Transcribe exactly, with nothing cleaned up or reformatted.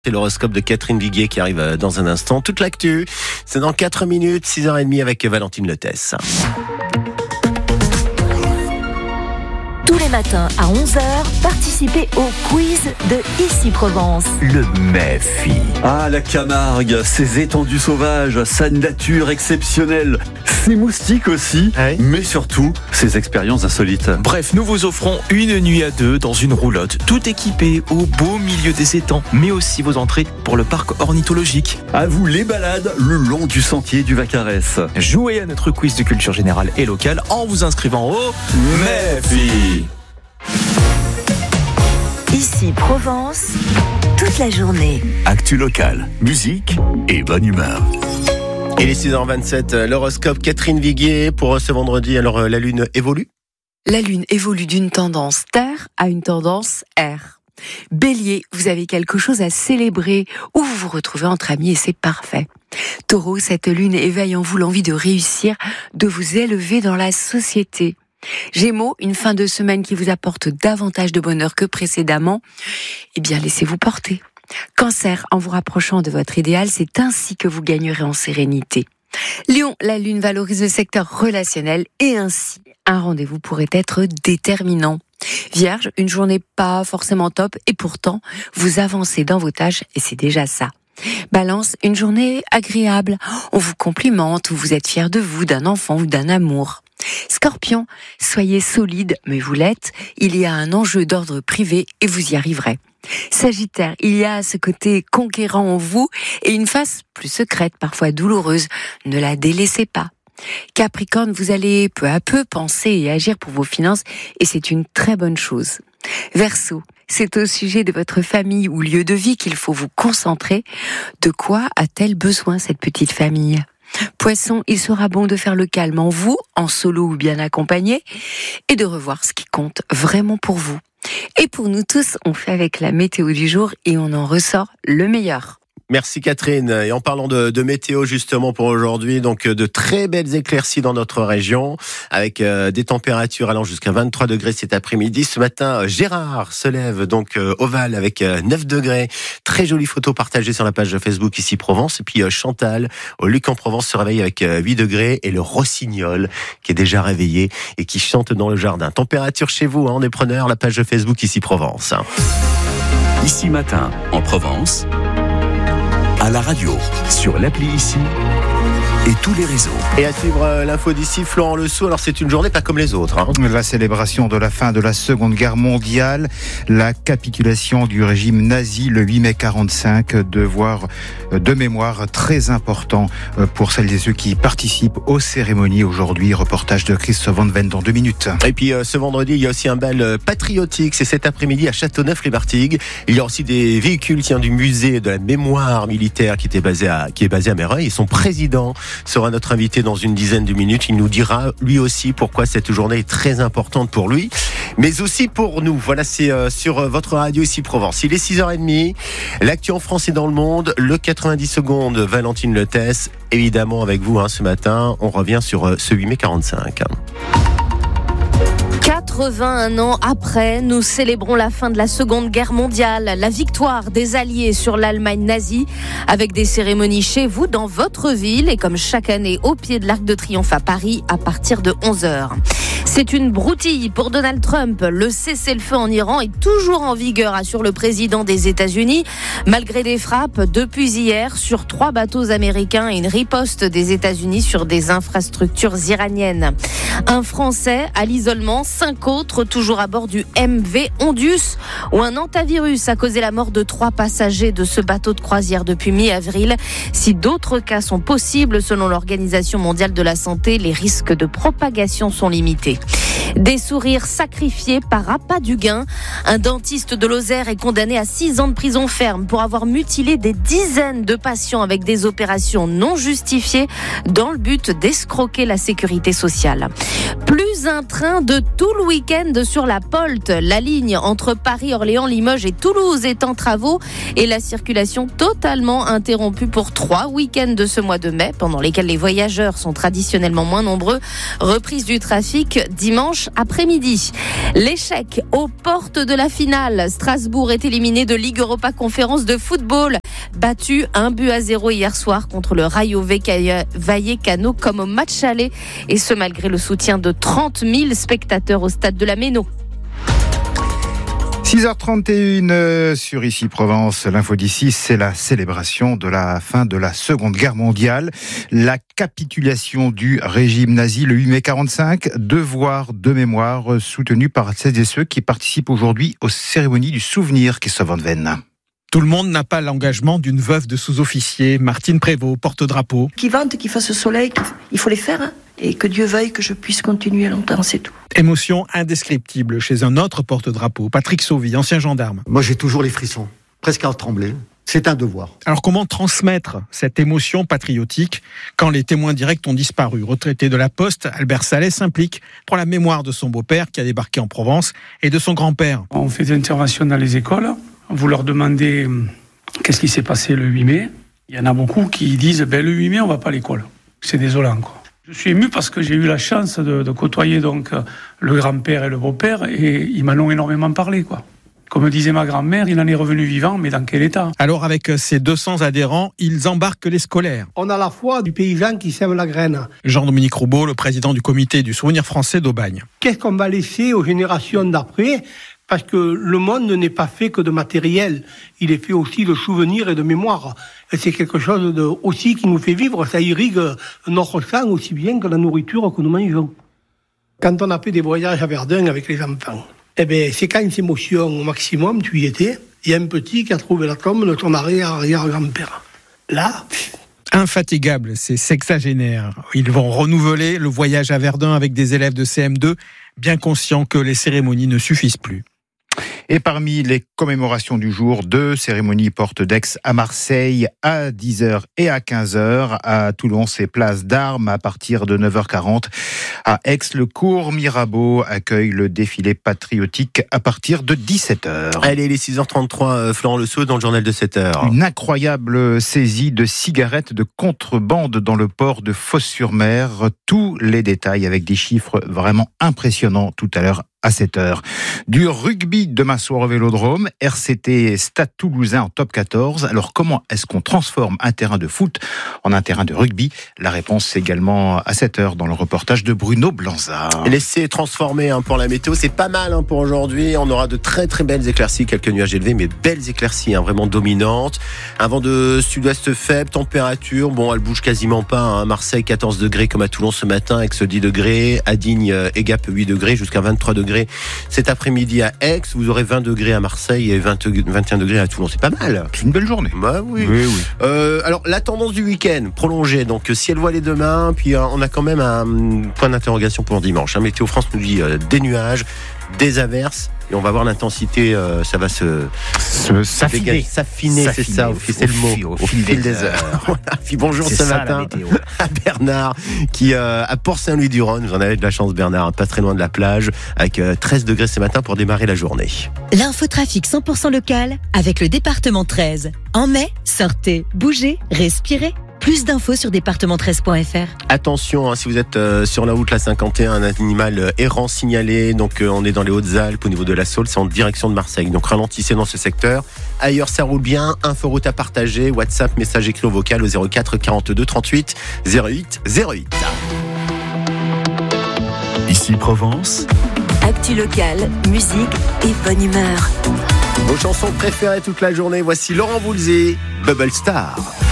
C'est l'horoscope de Catherine Viguier qui arrive dans un instant. Toute l'actu, c'est dans quatre minutes, six heures trente avec Valentine Letès. Tous les matins à onze heures, participez au quiz de Ici Provence. Le Méfi. Ah, la Camargue, ses étendues sauvages, sa nature exceptionnelle, ses moustiques aussi, oui. Mais surtout, ses expériences insolites. Bref, nous vous offrons une nuit à deux dans une roulotte, tout équipée au beau milieu des étangs, mais aussi vos entrées pour le parc ornithologique. À vous les balades le long du sentier du Vaccarès. Jouez à notre quiz de culture générale et locale en vous inscrivant au Méfi. Ici Provence, toute la journée. Actu locale, musique et bonne humeur. Il est six heures vingt-sept, l'horoscope Catherine Viguier pour ce vendredi. Alors la lune évolue ? La lune évolue d'une tendance terre à une tendance air. Bélier, vous avez quelque chose à célébrer ou vous vous retrouvez entre amis et c'est parfait. Taureau, cette lune éveille en vous l'envie de réussir, de vous élever dans la société. Gémeaux, une fin de semaine qui vous apporte davantage de bonheur que précédemment, eh bien laissez-vous porter. Cancer, en vous rapprochant de votre idéal, c'est ainsi que vous gagnerez en sérénité. Lion, la lune valorise le secteur relationnel et ainsi, un rendez-vous pourrait être déterminant. Vierge, une journée pas forcément top et pourtant, vous avancez dans vos tâches et c'est déjà ça. Balance, une journée agréable, on vous complimente ou vous êtes fier de vous, d'un enfant ou d'un amour. Scorpion, soyez solide, mais vous l'êtes, il y a un enjeu d'ordre privé et vous y arriverez. Sagittaire, il y a ce côté conquérant en vous et une face plus secrète, parfois douloureuse, ne la délaissez pas. Capricorne, vous allez peu à peu penser et agir pour vos finances et c'est une très bonne chose. Verseau, c'est au sujet de votre famille ou lieu de vie qu'il faut vous concentrer. De quoi a-t-elle besoin cette petite famille ? Poisson, il sera bon de faire le calme en vous, en solo ou bien accompagné, et de revoir ce qui compte vraiment pour vous. Et pour nous tous, on fait avec la météo du jour et on en ressort le meilleur. Merci Catherine. Et en parlant de, de météo justement pour aujourd'hui, donc de très belles éclaircies dans notre région, avec euh, des températures allant jusqu'à vingt-trois degrés cet après-midi. Ce matin, Gérard se lève donc euh, au Val avec euh, neuf degrés. Très jolie photo partagée sur la page Facebook Ici Provence. Et puis euh, Chantal, au Luc en Provence, se réveille avec euh, huit degrés. Et le rossignol qui est déjà réveillé et qui chante dans le jardin. Température chez vous, hein, des preneurs, la page Facebook Ici Provence. Ici matin, en Provence, à la radio, sur l'appli Ici et tous les réseaux. Et à suivre euh, l'info d'ici, Florent Lessou. Alors c'est une journée pas comme les autres. Hein. La célébration de la fin de la Seconde Guerre mondiale, la capitulation du régime nazi le huit mai quarante-cinq, devoir de mémoire très important pour celles et ceux qui participent aux cérémonies aujourd'hui. Reportage de Christophe Van Ven dans deux minutes. Et puis euh, ce vendredi, il y a aussi un bal patriotique. C'est cet après-midi à Châteauneuf-les-Martigues. Il y a aussi des véhicules tiens, du musée de la mémoire militaire qui, était basé à, qui est basé à Mereuil. Et son président sera notre invité dans une dizaine de minutes. Il nous dira lui aussi pourquoi cette journée est très importante pour lui, mais aussi pour nous. Voilà, c'est euh, sur votre radio Ici Provence. Il est six heures trente. L'actu en France et dans le monde. Le quatre-vingt-dix secondes, Valentine Letès. Évidemment avec vous hein, ce matin. On revient sur euh, ce huit mai quarante-cinq. quatre-vingt-un ans après, nous célébrons la fin de la Seconde Guerre mondiale, la victoire des Alliés sur l'Allemagne nazie, avec des cérémonies chez vous, dans votre ville, et comme chaque année, au pied de l'Arc de Triomphe à Paris, à partir de onze heures. C'est une broutille pour Donald Trump. Le cessez-le-feu en Iran est toujours en vigueur, assure le président des États-Unis, malgré des frappes depuis hier sur trois bateaux américains et une riposte des États-Unis sur des infrastructures iraniennes. Un Français à l'isolement, cinq autres toujours à bord du M V Ondius, où un hantavirus a causé la mort de trois passagers de ce bateau de croisière depuis mi-avril. Si d'autres cas sont possibles, selon l'Organisation mondiale de la santé, les risques de propagation sont limités. Des sourires sacrifiés par appât du gain. Un dentiste de Lozère est condamné à six ans de prison ferme pour avoir mutilé des dizaines de patients avec des opérations non justifiées dans le but d'escroquer la sécurité sociale. Plus un train de tout le week-end sur la Polte. La ligne entre Paris, Orléans, Limoges et Toulouse est en travaux et la circulation totalement interrompue pour trois week-ends de ce mois de mai, pendant lesquels les voyageurs sont traditionnellement moins nombreux. Reprise du trafic dimanche dimanche après-midi. L'échec aux portes de la finale. Strasbourg est éliminé de Ligue Europa Conférence de football. Battu un but à zéro hier soir contre le Rayo Vallecano comme au match aller. Et ce malgré le soutien de trente mille spectateurs au stade de la Méno. six heures trente et une sur Ici Provence. L'info d'ici, c'est la célébration de la fin de la Seconde Guerre mondiale. La capitulation du régime nazi le huit mai quarante-cinq. Devoir de mémoire soutenu par celles et ceux qui participent aujourd'hui aux cérémonies du souvenir qui se vendent veine. Tout le monde n'a pas l'engagement d'une veuve de sous-officier. Martine Prévost, porte-drapeau. Qui vente, qui fasse soleil, il faut les faire. Hein, et que Dieu veuille que je puisse continuer longtemps, c'est tout. Émotion indescriptible chez un autre porte-drapeau, Patrick Sauvy, ancien gendarme. Moi, j'ai toujours les frissons, presque à trembler. C'est un devoir. Alors comment transmettre cette émotion patriotique quand les témoins directs ont disparu ? Retraité de la Poste, Albert Sallet s'implique pour la mémoire de son beau-père qui a débarqué en Provence et de son grand-père. On fait des interventions dans les écoles. Vous leur demandez qu'est-ce qui s'est passé le huit mai. Il y en a beaucoup qui disent ben, le huit mai, on ne va pas à l'école. C'est désolant, quoi. Je suis ému parce que j'ai eu la chance de, de côtoyer donc, le grand-père et le beau-père et ils m'en ont énormément parlé, quoi. Comme disait ma grand-mère, il en est revenu vivant, mais dans quel état ? Alors avec ces deux cents adhérents, ils embarquent les scolaires. On a la foi du paysan qui sème la graine. Jean-Dominique Roubaud, le président du comité du souvenir français d'Aubagne. Qu'est-ce qu'on va laisser aux générations d'après ? Parce que le monde n'est pas fait que de matériel, il est fait aussi de souvenirs et de mémoire. Et c'est quelque chose de, aussi qui nous fait vivre, ça irrigue notre sang aussi bien que la nourriture que nous mangeons. Quand on a fait des voyages à Verdun avec les enfants, eh ben, c'est quand une émotion au maximum, tu y étais, il y a un petit qui a trouvé la tombe de ton arrière-arrière-grand-père. Là... Infatigables, ces sexagénaires. Ils vont renouveler le voyage à Verdun avec des élèves de C M deux, bien conscients que les cérémonies ne suffisent plus. Et parmi les commémorations du jour, deux cérémonies porte d'Aix à Marseille à dix heures et à quinze heures. À Toulon, c'est place d'Armes à partir de neuf heures quarante. À Aix, le cours Mirabeau accueille le défilé patriotique à partir de dix-sept heures. Allez, les six heures trente-trois, Florent Le Sceau dans le journal de sept heures. Une incroyable saisie de cigarettes de contrebande dans le port de Fos-sur-Mer. Tous les détails avec des chiffres vraiment impressionnants tout à l'heure à sept heures. Du rugby demain soir au Vélodrome, R C T Stade Toulousain en top quatorze. Alors comment est-ce qu'on transforme un terrain de foot en un terrain de rugby ? La réponse c'est également à sept heures dans le reportage de Bruno Blanza. Laissez transformer hein, pour la météo, c'est pas mal hein, pour aujourd'hui. On aura de très très belles éclaircies, quelques nuages élevés, mais belles éclaircies, hein, vraiment dominantes. Un vent de sud-ouest faible, température, bon elle bouge quasiment pas. Hein. Marseille quatorze degrés comme à Toulon ce matin, avec ce dix degrés, à Digne et Gap huit degrés, jusqu'à vingt-trois degrés cet après-midi à Aix. Vous aurez vingt degrés à Marseille et vingt, vingt et un degrés à Toulon. C'est pas mal. C'est une belle journée. Bah oui. oui, oui. Euh, alors la tendance du week-end prolongée. Donc ciel voilé demain. Puis euh, on a quand même un point d'interrogation pour dimanche. Hein. Météo France nous dit euh, des nuages, des averses. Et on va voir l'intensité, euh, ça va se, se s'affiner. S'affiner, c'est ça, au, c'est le mot. Au, au fil des, des heures. heures. Voilà. Puis bonjour c'est ce ça, matin à Bernard, qui euh, à Port-Saint-Louis-du-Rhône. Vous en avez de la chance, Bernard, pas très loin de la plage, avec euh, treize degrés ce matin pour démarrer la journée. L'infotrafic cent pour cent local avec le département treize. En mai, sortez, bougez, respirez. Plus d'infos sur département treize point f r. Attention, hein, si vous êtes euh, sur la route la cinquante et un, un animal euh, errant signalé. Donc euh, on est dans les Hautes-Alpes au niveau de la Saule, c'est en direction de Marseille. Donc ralentissez dans ce secteur. Ailleurs ça roule bien. Inforoute à partager. WhatsApp, message écrit au vocal au zéro quatre quarante-deux trente-huit zéro huit zéro huit. Ici Provence. Actu locale, musique et bonne humeur. Vos chansons préférées toute la journée. Voici Laurent Voulzy, Bubble Star.